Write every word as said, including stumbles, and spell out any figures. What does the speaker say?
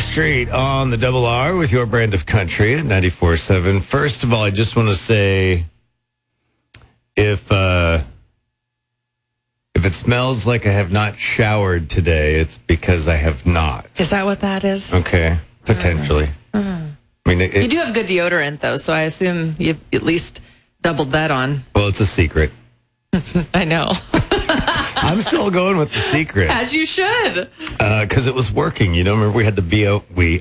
Street on the Double R with your brand of country at ninety-four point seven. First of all, I just want to say if uh, if it smells like I have not showered today, it's because I have not. Is that what that is? Okay, potentially. Mm. I mean, it, You do have good deodorant, though, so I assume you at least doubled that on. well, it's a secret. I know. I'm still going with the secret As you should. because uh, it was working. You know, remember we had the B O we